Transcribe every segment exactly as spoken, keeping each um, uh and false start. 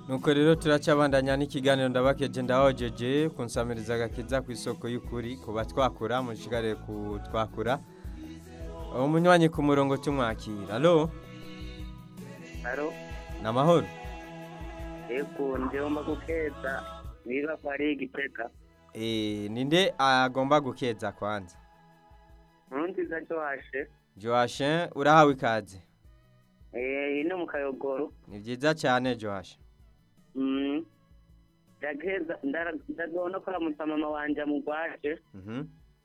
nuko rero turacabandanya n'ikiganiro ndabakeje ndahojeje kunsamiriza agakiza ku isoko y'ukuri kuba twakura mushigare ku twakura umunywanyi ku murongo tumwakira. Allo Alo, namahoro. eko ndiyomba gukeza niba kwari igiteka. Eh ninde agomba gukeza kwanza? Nunziza Joashe. Joashe urahawe ikaze. Eh ino mu Kayogoro. Ni byiza cyane Joashe. Mm. Ndageza ndagona ko ramutsa mama wanje mu Rwaje. Mhm.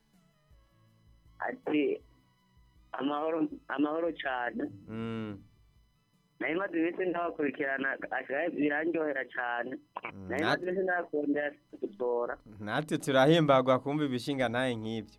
Ati amahoro amahoro cyane. Mm. Naye maze bise ndabakurikirana ashaye biranjohera cyane. Naye maze bise ndakondera gutora. Natwe turahimbagwa kumva ibishinga naye nk'ibyo.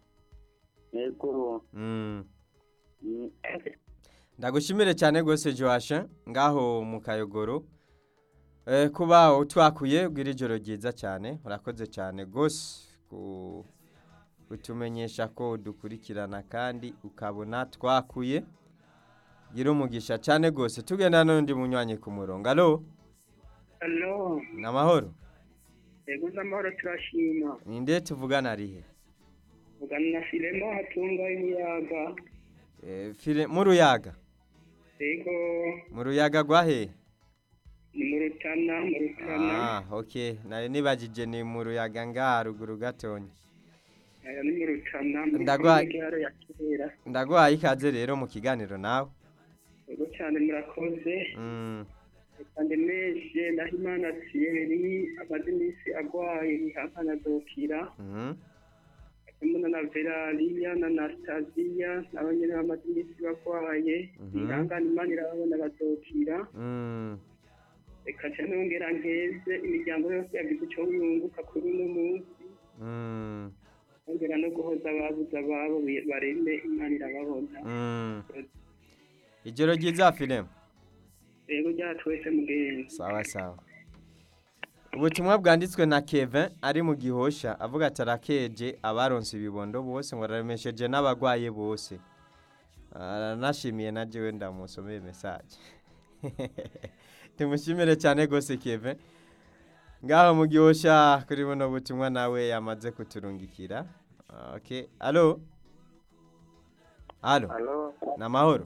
Yego. Mm. Mm. Ndagushimire cyane gose Joashe ngaho mu Kayogoro. Eh kuba utwakuye bwira ijoro ryiza cyane urakoze cyane gose ku utumenyesha ko dukurikirana kandi ukabona twakuye gira umugisha cyane gose tugenda n'undi munywanyi ku murongo. Allo Allo. namahoro. Yego namahoro turashima. Ninde tuvugana rihe? Ugana na Filemo hatunga imiyaga. Eh file mu Ruyaga. Yego. Mu Ruyaga gwahe? Ni mu Rutana, mu Rutana. Ah okay nari nibajije ni mu Ruyaga nga ruguru gatonye. Aya ni mu Rutana. Ndagwa yakira. Ndagwa ikaze rero mu kiganiro nawe. Yego cyane murakoze. Mm. Kandi meshe Ndahimana Thierry abadimisi agwaye ihankana dokira. Mhm. Mbona na Veralia na Anastasia n'abanyene b'amadimisi bagwaye. Ihangana Imana irabona badokira. Mm. Reka cyane ngera ngeze imiryango yose yagize cyo yunguka kuri uno munsi. Mm. Ngera no guhoza ababuza babo bareme Imana irababona. Mm. Ijoro ryiza Filemo. Rego ryatwese mugenzi. Sawa sawa. Ubutumwa bwanditswe na Kevin ari mu Gihosha avuga atarakeje abaronse ibibondo bose ngo araremesheje n'abagwaye bose. Aranashimiye na jewe ndamusomeye message. Tumushimire cyane gose Kevin. Ngaho mu Gihosha kuri buno butumwa nawe yamaze kuturungikira. Okay. Allo. Allo. Allo. Namahoro.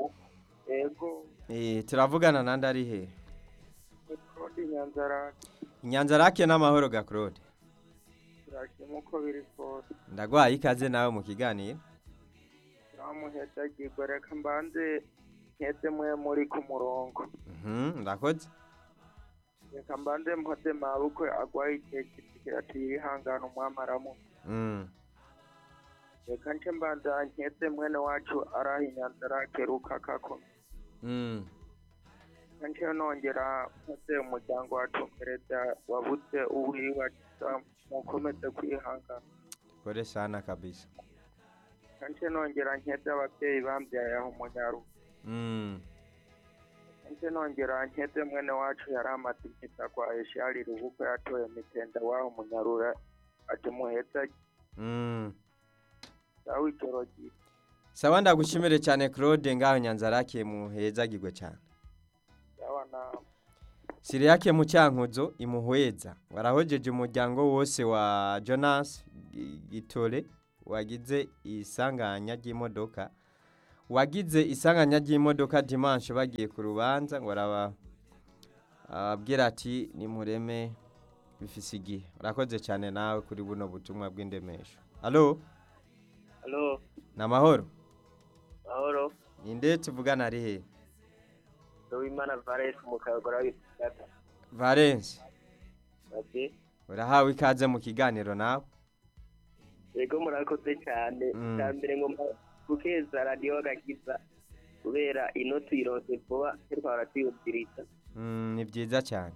Yego. Eh turavugana nande ari he? Claude Nyanzara. Nyanzarake n'amahoro ga Claude. Turashima uko biri kose. Ndagwaye ikaze nawe mu kiganiro. Turamuheta gigoreka mbanze nkeze mwe muri ku murongo. Mhm ndakoze. Reka mbanze mpoze mabukwe agwaye igihe kirekire ati yihangana umwamaramu. Mm. Reka nce mbanza nkeze mwene wacu arahi Nyanzarake rukakako. Mm. Nce nongera mpoze umuryango wacu perezida wabuze uwiwe mukomeze kwihangana. Pole sana kabisa. Nce nongera nkeze ababyeyi bambyaye aho munyaru. Mm. Nce nongera nkeze mwene wacu yari amaze igihe kwa Eshari ubukwe yatoye mitenda waho munyarura ati muheza. Mm. Sawa ijoro ryiza. Sawa ndagushimire cyane Claude ngaho Nyanzarake muhezagirwe cyane. Sawa na Siri yake mu Cyankuzo imuhweza. Warahojeje umuryango wose wa Jonas Gitore wagize isanganya ry'imodoka. Wagize isanganya ry'imodoka dimanche bagiye ku rubanza ngo araba ababwira ati ni mureme bifise igihe. Urakoze cyane nawe kuri buno butumwa bw'indemesho. Allo. Allo. Namahoro. Mahoro. Ninde tuvugana ari he? Dowimana Valence mu Kayogoro y'Igata. Valence. Ati Urahawe ikaze mu kiganiro nawe. yego murakoze cyane. Mm. Cyambere ngo gukeza radio gakiza kubera ino twirose vuba twara twiyubirita. Mm ni byiza cyane.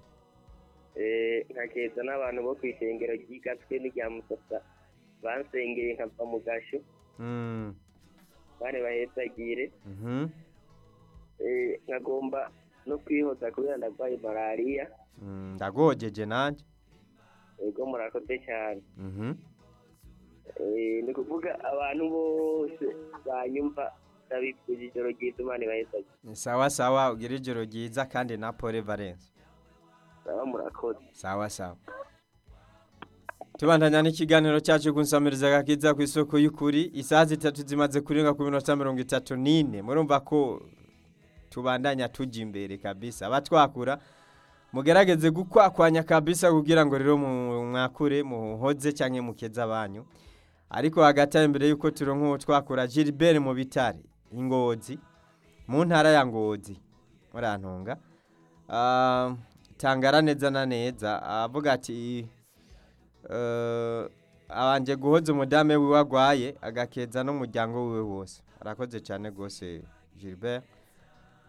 Eh nkakeza n'abantu bo kwishengero ry'igatwe n'irya Musasa bansengeye nkava mu gasho. Mm. Bane bahezagire. Mhm. Eh nkagomba no kwihoza kubera ndagwaye malaria. Mm ndagojeje nanje. Yego murakoze cyane. Mhm. Eh ni kuvuga abantu bose banyumva ndabikuje ijoro ryiza Imana bahezagire. Sawa sawa ugira ijoro ryiza kandi na Pole Valence. baba murakoze. sawa sawa tubandanya n'ikiganiro cyacu kunsamiriza gakiza ku isoko y'ukuri isaha zitatu zimaze kurenga ku minota mirongo itatu n'ine murumva ko tubandanya tujya imbere kabisa abatwakura mugerageze gukwakwanya kabisa kugira ngo rero mwakure muhoze cyangwa mukeza abanyu ariko hagati imbere yuko turonka uwo twakura Gilbert mu bitare ingozi mu ntara ya Ngozi murantunga uh, tangara neza na neza avuga ati uh, abanje guhoza umudame wiwe agwaye agakeza no muryango wiwe wose arakoze cyane gose Gilbert